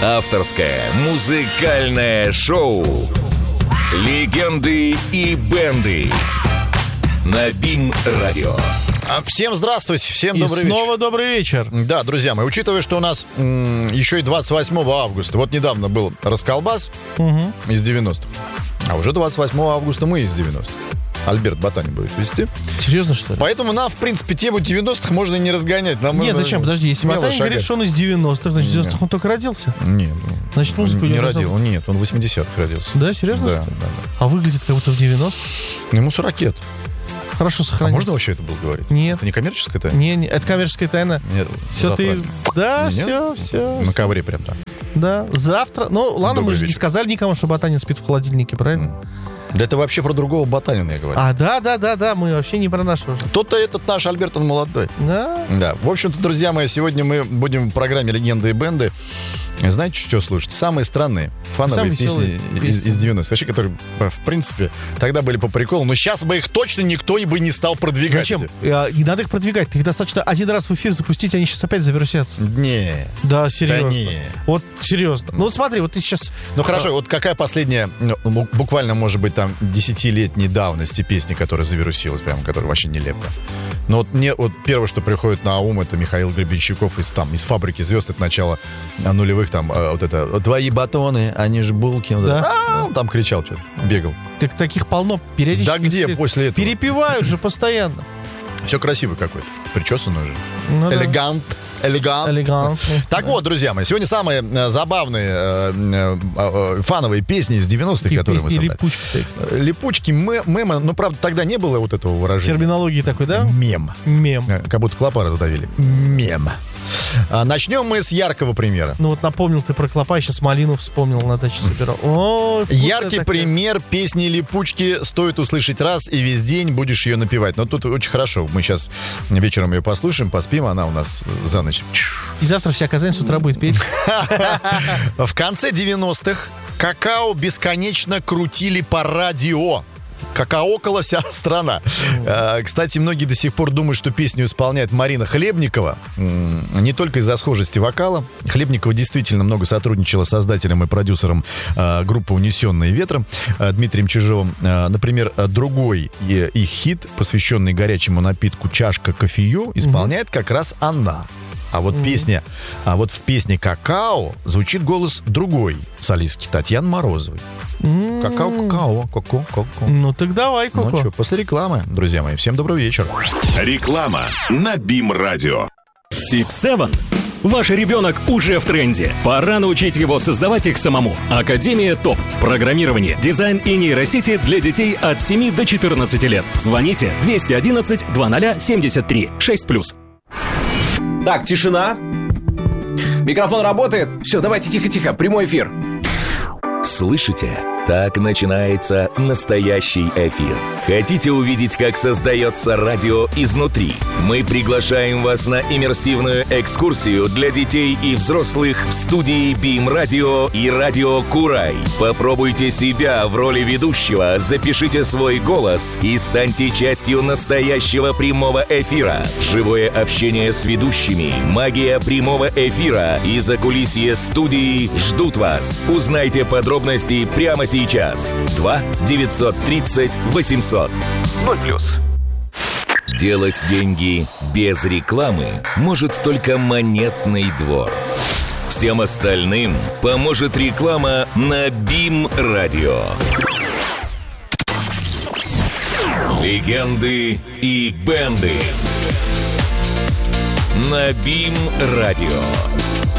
Авторское музыкальное шоу «Легенды и бенды» на БИМ-радио. Всем здравствуйте, всем добрый вечер. И снова добрый вечер. Да, друзья мои, учитывая, что у нас еще и 28 августа, вот недавно был расколбас из 90-х, а уже 28 августа мы из 90-х. Альберт Ботанин будет вести. Серьезно, что ли? Поэтому нам, в принципе, тему 90-х можно и не разгонять. Нам Нет, зачем? Подожди, если Ботанин говорит, что он из 90-х, значит, в 90-х он только родился? Нет. Значит, музыку не родил. Нет, он в 80-х родился. Да, серьезно? Да. А выглядит как будто в 90-х? Ему 40 лет. Хорошо сохранился. А можно вообще это было говорить? Нет. Это не коммерческая тайна? Не, это коммерческая тайна. Нет. Все ты... Да, Нет? все. На ковре прям там. Да, завтра... Ну, ладно, мы же не сказали никому, что Ботанин спит в холодильнике, правильно? Да это вообще про другого Ботанина, я говорю. Да, мы вообще не про нашего. Тот-то этот наш Альберт, он молодой. Да? Да. В общем-то, друзья мои, сегодня мы будем в программе «Легенды и бенды». Знаете, что слушать? Самые странные фановые песни из 90-х. Вообще, которые, в принципе, тогда были по приколу. Но сейчас бы их точно никто бы не стал продвигать. Зачем? Не надо их продвигать. Их достаточно один раз в эфир запустить, они сейчас опять завирусятся. Не. Да, серьезно. Да не. Вот серьезно. Ну вот смотри, вот ты сейчас... Ну хорошо, вот какая последняя, буквально, может быть, там, 10-летней давности песни, которая завирусилась, прям, которая вообще нелепая. Но вот мне вот первое, что приходит на ум, это Михаил Гребенщиков из «Фабрики звезд», это начало нулевых, там, вот это «Твои батоны, они же булки». Вот да. Он там кричал что-то, бегал. Так таких полно периодически. Да где после этого? Перепевают же постоянно. Все красиво какой-то, причесано же. Ну, элегант. Так вот, друзья мои, сегодня самые забавные фановые песни из 90-х, которые мы собрали. Липучки, мемы. Ну, правда, тогда не было вот этого выражения. Терминологии такой, да? Мем. Как будто клопа раздавили. Мем. Начнем мы с яркого примера. Ну вот напомнил ты про клопа, сейчас малину вспомнил, на даче собирал. О, яркий пример песни «Липучки» стоит услышать раз, и весь день будешь ее напевать. Но тут очень хорошо. Мы сейчас вечером ее послушаем, поспим, она у нас за ночь. И завтра вся Казань с утра будет петь. В конце 90-х «Какао» бесконечно крутили по радио. Какаокала вся страна. Кстати, многие до сих пор думают, что песню исполняет Марина Хлебникова. Не только из-за схожести вокала. Хлебникова действительно много сотрудничала с создателем и продюсером группы «Унесенные ветром» Дмитрием Чижовым. Например, другой их хит, посвященный горячему напитку «Чашка кофею», исполняет как раз она. А вот в песне «Какао» звучит голос другой солистки Татьяны Морозовой. Какао. Ну так давай, Коко. Ну что, после рекламы, друзья мои. Всем доброго вечера. Реклама на БИМ-радио. Six Seven. Ваш ребенок уже в тренде. Пора научить его создавать их самому. Академия ТОП. Программирование, дизайн и нейросети для детей от 7 до 14 лет. Звоните 211 2073 6+. Так, тишина. Микрофон работает? Все, давайте тихо-тихо, прямой эфир. Слышите? Так начинается настоящий эфир. Хотите увидеть, как создается радио изнутри? Мы приглашаем вас на иммерсивную экскурсию для детей и взрослых в студии БИМ-радио и радио Курай. Попробуйте себя в роли ведущего, запишите свой голос и станьте частью настоящего прямого эфира. Живое общение с ведущими, магия прямого эфира и закулисье студии ждут вас. Узнайте подробности прямо сейчас. 2-930-800. 0+. Делать деньги без рекламы может только Монетный двор. Всем остальным поможет реклама на БИМ-радио. Легенды и бенды на БИМ-радио.